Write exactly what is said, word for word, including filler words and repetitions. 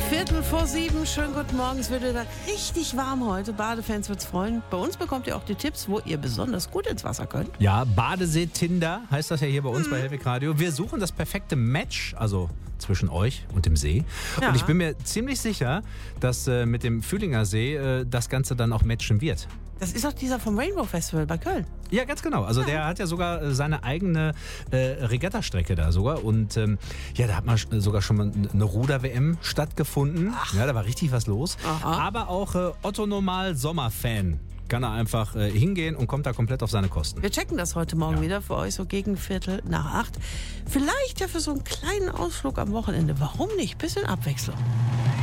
Viertel vor sieben, schönen guten Morgen. Es wird wieder richtig warm heute. Badefans wird's freuen. Bei uns bekommt ihr auch die Tipps, wo ihr besonders gut ins Wasser könnt. Ja, Badesee-Tinder heißt das ja hier bei uns mhm. bei Hellwig Radio. Wir suchen das perfekte Match, also zwischen euch und dem See. Ja. Und ich bin mir ziemlich sicher, dass äh, mit dem Fühlinger See äh, das Ganze dann auch matchen wird. Das ist doch dieser vom Rainbow Festival bei Köln. Ja, ganz genau. Also ja. der hat ja sogar äh, seine eigene äh, Regattastrecke da sogar. Und ähm, ja, da hat man sogar schon mal eine Ruder-W M stattgefunden. Ach. Ja, da war richtig was los. Aha. Aber auch äh, Otto Normal Sommerfan kann er einfach äh, hingehen und kommt da komplett auf seine Kosten. Wir checken das heute Morgen ja. wieder für euch, so gegen Viertel nach acht. Vielleicht ja für so einen kleinen Ausflug am Wochenende. Warum nicht? Bisschen Abwechslung.